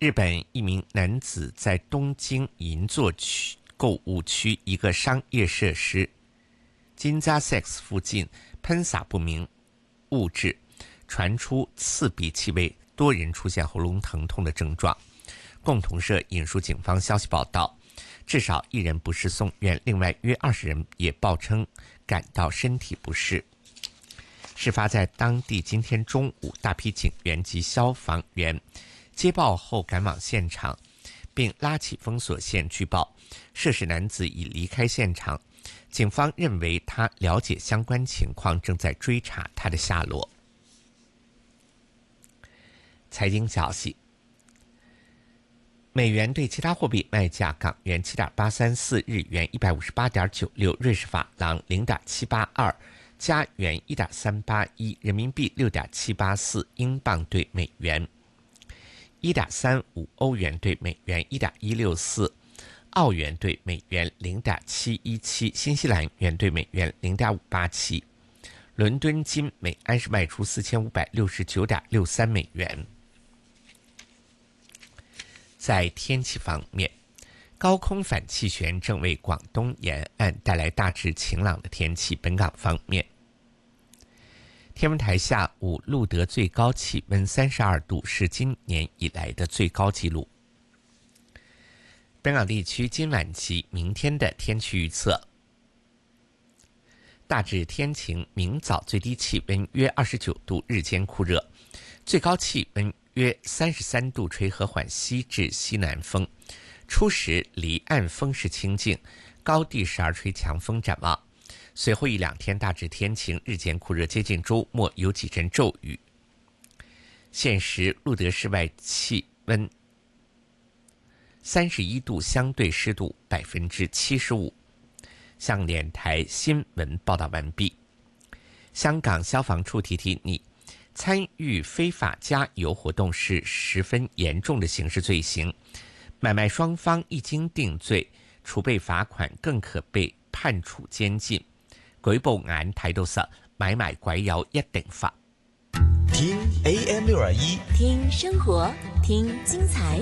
日本一名男子在东京银座区购物区一个商业设施金扎 Sex 附近喷洒不明物质，传出刺鼻气味，多人出现喉咙疼痛的症状。共同社引述警方消息报道，至少1人不适送院，另外约20人也报称感到身体不适。事发在当地今天中午，大批警员及消防员接报后赶往现场，并拉起封锁线拒报。涉事男子已离开现场，警方认为他了解相关情况，正在追查他的下落。财经消息，美元对其他货币卖价：港元7.834，日元158.96，瑞士法郎0.782，加元1.381，人民币6.784，英镑对美元1.35，欧元对美元1.164，澳元对美元0.717，新西兰元对美元0.587。伦敦金每安士卖出4569.63美元。在天气方面，高空反气旋正为广东沿岸带来大致晴朗的天气。本港方面，天文台下午录得最高气温32度，是今年以来的最高纪录。本港地区今晚及明天的天气预测：大致天晴，明早最低气温约29度，日间酷热，最高气温约33度，吹和缓西至西南风。初时离岸风势清劲，高地时而吹强风。展望随后1-2天大致天晴，日间酷热，接近周末有几阵骤雨。现时录得室外气温31度，相对湿度75%。香港电台新闻报道完毕。香港消防处提提你，参与非法加油活动是十分严重的刑事罪行，买卖双方一经定罪，除被罚款，更可被判处监禁。舉報眼睇到實，買賣鬼油一定罰。 聽 AM621， 聽生活，聽精彩。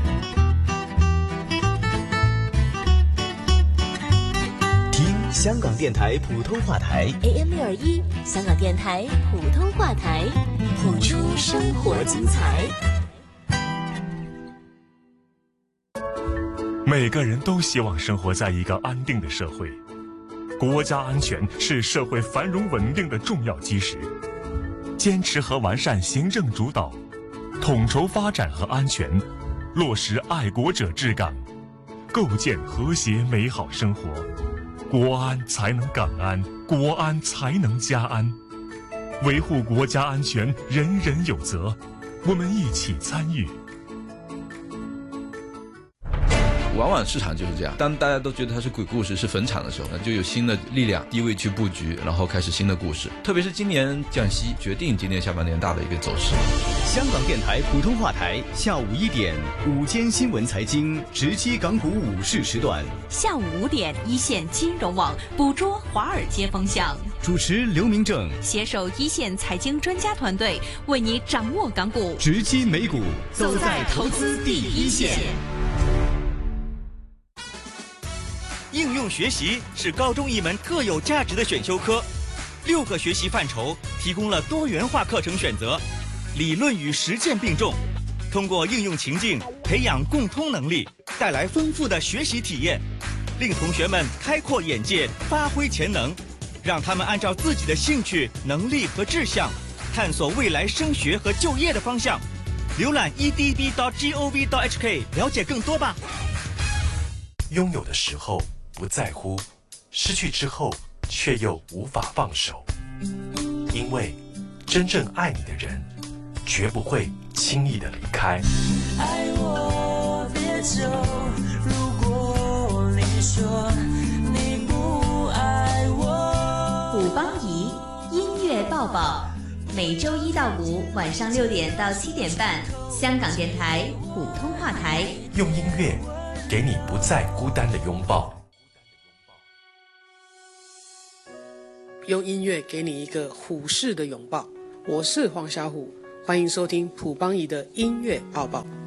聽香港電台普通話台 AM621，香港電台普通話台，譜出生活精彩。 每个人都希望生活在一个安定的社会。国家安全是社会繁荣稳定的重要基石，坚持和完善行政主导，统筹发展和安全，落实爱国者治港，构建和谐美好生活，国安才能港安，国安才能家安。维护国家安全，人人有责，我们一起参与。 往往市场就是这样，当大家都觉得它是鬼故事，是坟场的时候，就有新的力量低位去布局，然后开始新的故事。特别是今年降息，决定今年下半年大的一个走势。 香港电台普通话台下午1点，午间新闻财经直击港股午市时段。 下午5点，一线金融网捕捉华尔街风向。 主持刘明正， 携手一线财经专家团队，为你掌握港股， 直击美股，走在投资第一线。 应用学习是高中一门特有价值的选修科，6个学习范畴提供了多元化课程选择，理论与实践并重，通过应用情境培养共通能力，带来丰富的学习体验，令同学们开阔眼界，发挥潜能，让他们按照自己的兴趣、能力和志向，探索未来升学和就业的方向。浏览 edb.gov.hk 了解更多吧。 拥有的时候不在乎，失去之后却又无法放手，因为真正爱你的人绝不会轻易的离开。 爱我别走，如果你说你不爱我。 古邦仪音乐抱抱，每周1到5晚上6点到7点半，香港电台普通话台， 用音乐给你不再孤单的拥抱。 用音乐给你一个虎式的拥抱。我是黄小虎，欢迎收听普邦仪的音乐抱抱。